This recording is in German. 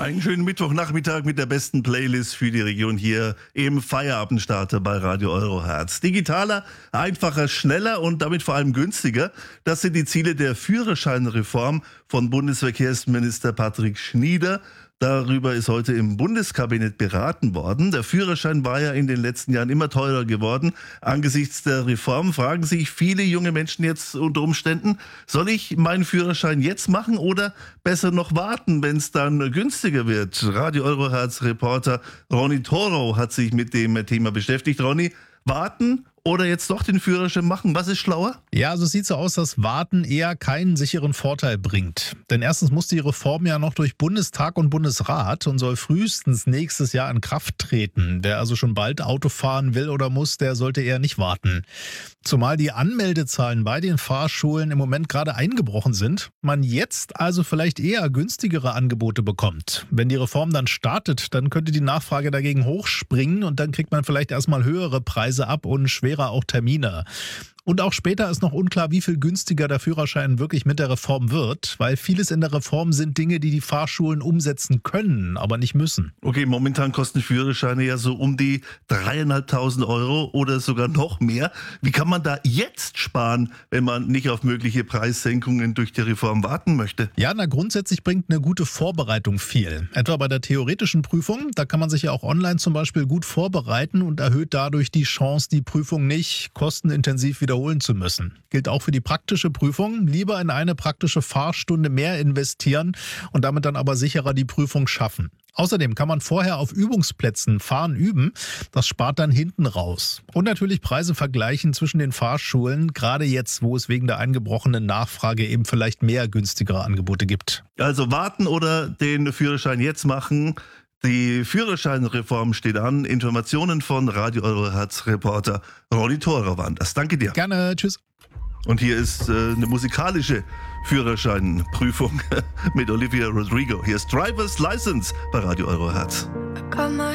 Einen schönen Mittwochnachmittag mit der besten Playlist für die Region hier im Feierabendstarter bei Radio Eurohertz. Digitaler, einfacher, schneller und damit vor allem günstiger. Das sind die Ziele der Führerscheinreform von Bundesverkehrsminister Patrick Schnieder. Darüber ist heute im Bundeskabinett beraten worden. Der Führerschein war ja in den letzten Jahren immer teurer geworden. Angesichts der Reform fragen sich viele junge Menschen jetzt unter Umständen, soll ich meinen Führerschein jetzt machen oder besser noch warten, wenn es dann günstiger wird? Radio Eurohertz-Reporter Ronny Toro hat sich mit dem Thema beschäftigt. Ronny, warten oder jetzt doch den Führerschein machen? Was ist schlauer? Ja, also es sieht so aus, dass Warten eher keinen sicheren Vorteil bringt. Denn erstens muss die Reform ja noch durch Bundestag und Bundesrat und soll frühestens nächstes Jahr in Kraft treten. Wer also schon bald Auto fahren will oder muss, der sollte eher nicht warten. Zumal die Anmeldezahlen bei den Fahrschulen im Moment gerade eingebrochen sind, man jetzt also vielleicht eher günstigere Angebote bekommt. Wenn die Reform dann startet, dann könnte die Nachfrage dagegen hochspringen und dann kriegt man vielleicht erstmal höhere Preise ab und schwerer auch Termine. Und auch später ist noch unklar, wie viel günstiger der Führerschein wirklich mit der Reform wird, weil vieles in der Reform sind Dinge, die die Fahrschulen umsetzen können, aber nicht müssen. Okay, momentan kosten Führerscheine ja so um die 3.500 Euro oder sogar noch mehr. Wie kann man da jetzt sparen, wenn man nicht auf mögliche Preissenkungen durch die Reform warten möchte? Ja, grundsätzlich bringt eine gute Vorbereitung viel. Etwa bei der theoretischen Prüfung, da kann man sich ja auch online zum Beispiel gut vorbereiten und erhöht dadurch die Chance, die Prüfung nicht kostenintensiv wiederholen zu müssen. Gilt auch für die praktische Prüfung. Lieber in eine praktische Fahrstunde mehr investieren und damit dann aber sicherer die Prüfung schaffen. Außerdem kann man vorher auf Übungsplätzen fahren üben. Das spart dann hinten raus. Und natürlich Preise vergleichen zwischen den Fahrschulen, gerade jetzt, wo es wegen der eingebrochenen Nachfrage eben vielleicht mehr günstigere Angebote gibt. Also warten oder den Führerschein jetzt machen. Die Führerscheinreform steht an. Informationen von Radio Eurohertz-Reporter Ronny Toro waren das. Danke dir. Gerne, tschüss. Und hier ist eine musikalische Führerscheinprüfung mit Olivia Rodrigo. Hier ist Driver's License bei Radio Eurohertz.